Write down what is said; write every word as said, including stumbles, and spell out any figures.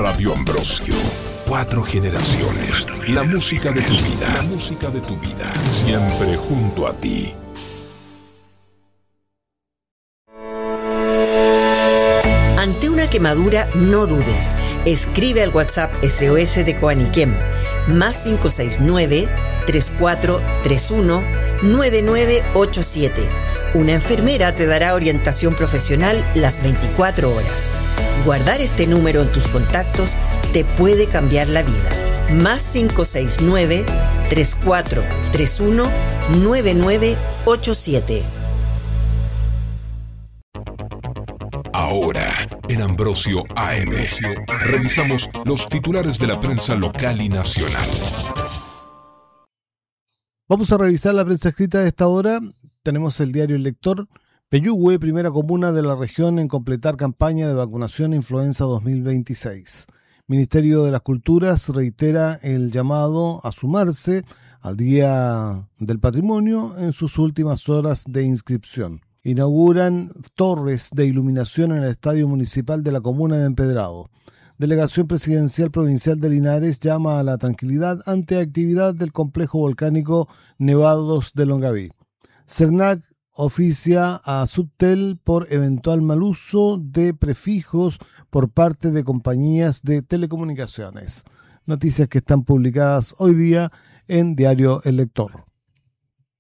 Radio Ambrosio. Cuatro generaciones. La música de tu vida. La música de tu vida. Siempre junto a ti. Ante una quemadura, no dudes. Escribe al WhatsApp S O S de Coaniquem. Más cinco seis nueve, tres cuatro tres uno, nueve nueve ocho siete. Una enfermera te dará orientación profesional las veinticuatro horas. Guardar este número en tus contactos te puede cambiar la vida. Más cinco seis nueve, tres cuatro tres uno, nueve nueve ocho siete. Ahora, en Ambrosio A M, revisamos los titulares de la prensa local y nacional. Vamos a revisar la prensa escrita de esta hora. Tenemos el diario El Lector. Peyúgue, primera comuna de la región en completar campaña de vacunación influenza dos mil veintiséis. Ministerio de las Culturas reitera el llamado a sumarse al Día del Patrimonio en sus últimas horas de inscripción. Inauguran torres de iluminación en el Estadio Municipal de la Comuna de Empedrado. Delegación Presidencial Provincial de Linares llama a la tranquilidad ante actividad del complejo volcánico Nevados de Longaví. CERNAC oficia a Subtel por eventual mal uso de prefijos por parte de compañías de telecomunicaciones. Noticias que están publicadas hoy día en Diario El Lector.